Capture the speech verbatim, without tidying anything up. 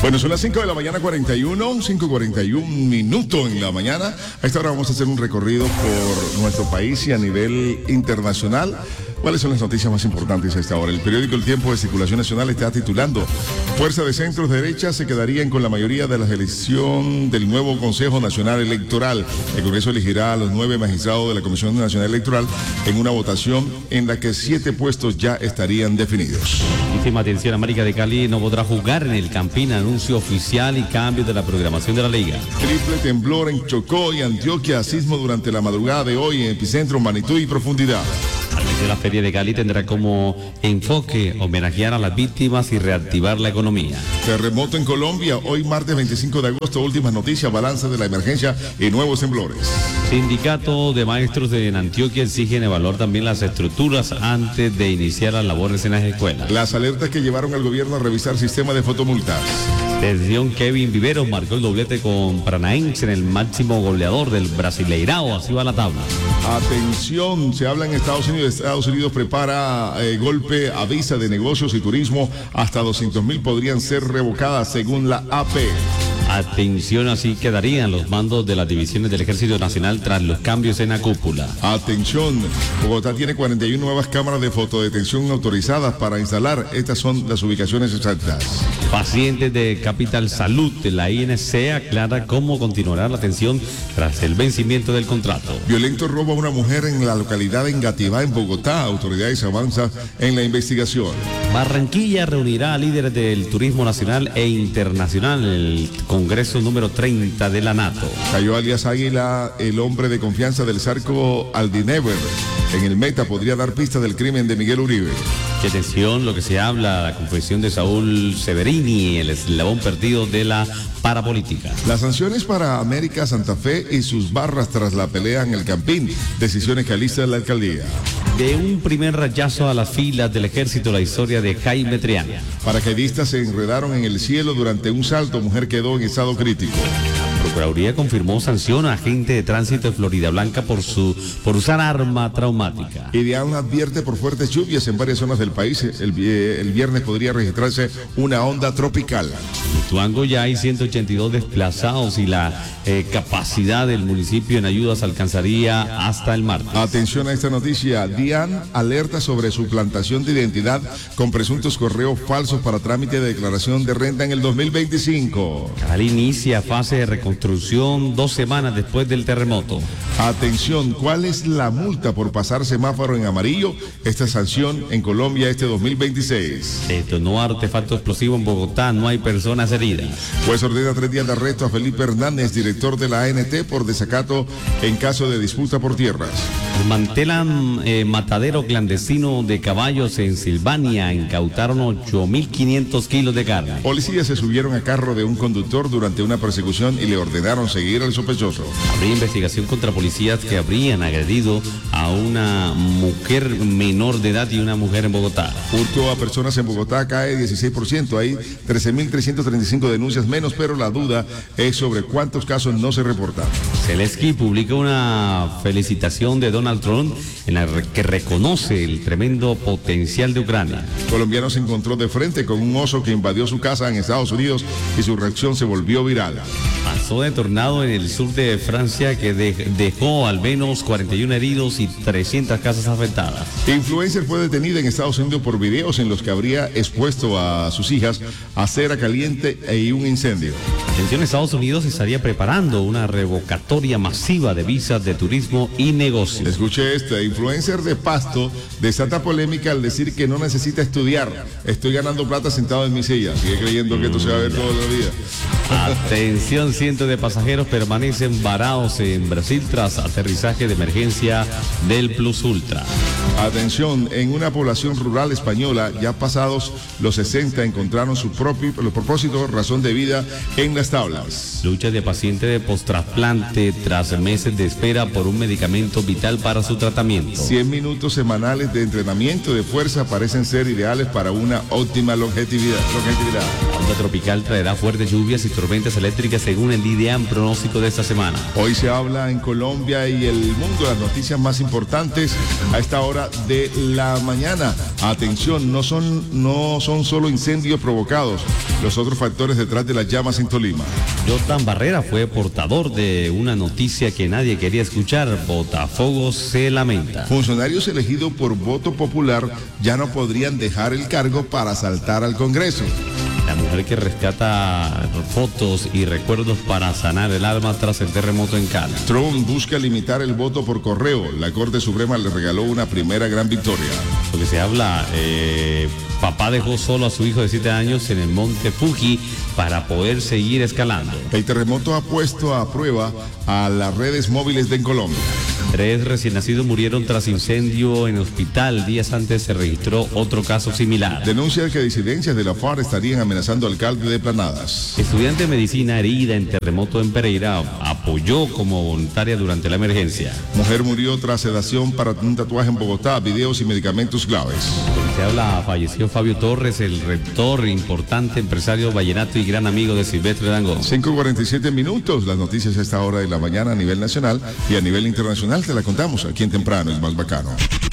Bueno, son las cinco de la mañana, cuarenta y uno, cinco cuarenta y un minutos en la mañana. A esta hora vamos a hacer un recorrido por nuestro país y a nivel internacional. ¿Cuáles son las noticias más importantes a esta hora? El periódico El Tiempo de Circulación Nacional está titulando: Fuerza de Centros Derecha se quedarían con la mayoría de la elección del nuevo Consejo Nacional Electoral. El Congreso elegirá a los nueve magistrados de la Comisión Nacional Electoral en una votación en la que siete puestos ya estarían definidos. Última atención, América de Cali no podrá jugar en el Campín, anuncio oficial y cambio de la programación de la liga. Triple temblor en Chocó y Antioquia, sismo durante la madrugada de hoy en epicentro, magnitud y profundidad. La Feria de Cali tendrá como enfoque homenajear a las víctimas y reactivar la economía. Terremoto en Colombia, hoy martes veinticinco de agosto, últimas noticias, balance de la emergencia y nuevos temblores. Sindicato de maestros de Antioquia exigen evaluar también las estructuras antes de iniciar las labores en las escuelas. Las alertas que llevaron al gobierno a revisar sistema de fotomultas. Atención, Kevin Viveros marcó el doblete con Paranaense en el máximo goleador del Brasileirao, así va la tabla. Atención, se habla en Estados Unidos, Estados Unidos prepara eh, golpe a visa de negocios y turismo, hasta doscientos mil podrían ser revocadas según la A P. Atención, así quedarían los mandos de las divisiones del Ejército Nacional tras los cambios en la cúpula. Atención, Bogotá tiene cuarenta y una nuevas cámaras de fotodetención autorizadas para instalar. Estas son las ubicaciones exactas. Pacientes de Capital Salud de la I N C aclara cómo continuará la atención tras el vencimiento del contrato. Violento robo a una mujer en la localidad de Engativá, en Bogotá. Autoridades avanzan en la investigación. Barranquilla reunirá a líderes del turismo nacional e internacional en el Congreso número treinta de la NATO. Cayó alias Águila, el hombre de confianza del Zarco Aldinever. En el Meta podría dar pista del crimen de Miguel Uribe. Qué atención, lo que se habla, la confesión de Saúl Severini, el eslabón perdido de la parapolítica. Las sanciones para América Santa Fe y sus barras tras la pelea en el Campín. Decisiones que alista la alcaldía. De un primer rayazo a las filas del ejército, la historia de Jaime Triana. Paracaidistas se enredaron en el cielo durante un salto. Mujer quedó en estado crítico. Procuraduría confirmó sanción a agente de tránsito de Florida Blanca por su por usar arma traumática. IDEAN advierte por fuertes lluvias en varias zonas del país. El, el viernes podría registrarse una onda tropical. En Ituango ya hay ciento ochenta y dos desplazados y la eh, capacidad del municipio en ayudas alcanzaría hasta el martes. Atención a esta noticia. DIAN alerta sobre suplantación de identidad con presuntos correos falsos para trámite de declaración de renta en el dos mil veinticinco. Cali inicia fase de reconstrucción dos semanas después del terremoto. Atención, ¿cuál es la multa por pasar semáforo en amarillo? Esta sanción en Colombia este dos mil veintiséis. Detonó artefacto explosivo en Bogotá, no hay personas heridas. Pues ordena tres días de arresto a Felipe Hernández, director de la A N T, por desacato en caso de disputa por tierras. Desmantelan eh, matadero clandestino de caballos en Silvania, incautaron ocho mil quinientos kilos de carne. Policías se subieron a carro de un conductor durante una persecución y le ordenaron seguir al sospechoso. Habría investigación contra policías que habrían agredido a una mujer menor de edad y una mujer en Bogotá. Hurto a personas en Bogotá cae dieciséis por ciento, hay trece mil trescientas treinta y cinco denuncias menos, pero la duda es sobre cuántos casos no se reportan. Zelensky publica una felicitación de Donald Trump en la que reconoce el tremendo potencial de Ucrania. Colombiano se encontró de frente con un oso que invadió su casa en Estados Unidos y su reacción se volvió viral. Pasó de tornado en el sur de Francia que de, dejó al menos cuarenta y uno heridos y trescientas casas afectadas. Influencer fue detenida en Estados Unidos por videos en los que habría expuesto a sus hijas a cera caliente y un incendio. Atención, Estados Unidos estaría preparando una revocatoria masiva de visas de turismo y negocios. Escuche esta, influencer de Pasto desata polémica al decir que no necesita estudiar. Estoy ganando plata sentado en mi silla. Sigue creyendo que esto se va a ver toda la vida. Atención, cientos de pasajeros permanecen varados en Brasil tras aterrizaje de emergencia del Plus Ultra. Atención, en una población rural española, ya pasados los sesenta, encontraron su propio los propósitos, razón de vida en las tablas. Lucha de paciente de post-trasplante tras meses de espera por un medicamento vital para su tratamiento. cien minutos semanales de entrenamiento de fuerza parecen ser ideales para una óptima longevidad. longevidad. La onda tropical traerá fuertes lluvias y tormentas eléctricas según el IDEAM pronóstico de esta semana. Hoy se habla en Colombia y el mundo, las noticias más importantes a esta hora de la mañana. Atención, no son, no son solo incendios provocados, los otros factores detrás de las llamas en Tolima. Jotan Barrera fue portador de una noticia que nadie quería escuchar. Botafogo se lamenta. Funcionarios elegidos por voto popular ya no podrían dejar el cargo para asaltar al Congreso. La mujer que rescata fotos y recuerdos para sanar el alma tras el terremoto en Cali. Trump busca limitar el voto por correo. La Corte Suprema le regaló una primera gran victoria. Lo que se habla, eh, papá dejó solo a su hijo de siete años en el monte Fuji para poder seguir escalando. El terremoto ha puesto a prueba a las redes móviles de Colombia. Tres recién nacidos murieron tras incendio en hospital. Días antes se registró otro caso similar. Denuncia que disidencias de la FARC estarían amenazando al alcalde de Planadas. Estudiante de medicina herida en terremoto en Pereira apoyó como voluntaria durante la emergencia. Mujer murió tras sedación para un tatuaje en Bogotá. Videos y medicamentos claves. Se habla, falleció Fabio Torres, el rector, importante empresario vallenato y gran amigo de Silvestre Dangond. cinco cuarenta y siete minutos. Las noticias a esta hora de la mañana a nivel nacional y a nivel internacional te la contamos aquí en Temprano, es más bacano.